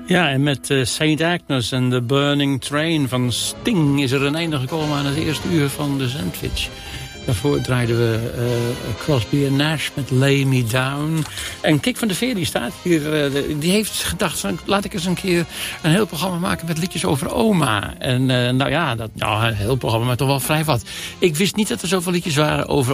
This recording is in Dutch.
Ja, en met St. Agnes en The Burning Train van Sting is er een einde gekomen aan het eerste uur van de Sandwich. Daarvoor draaiden we Crosby en Nash met Lay Me Down. En Kik van de Veer, die staat hier, die heeft gedacht, laat ik eens een keer een heel programma maken met liedjes over oma. En een heel programma, maar toch wel vrij wat. Ik wist niet dat er zoveel liedjes waren over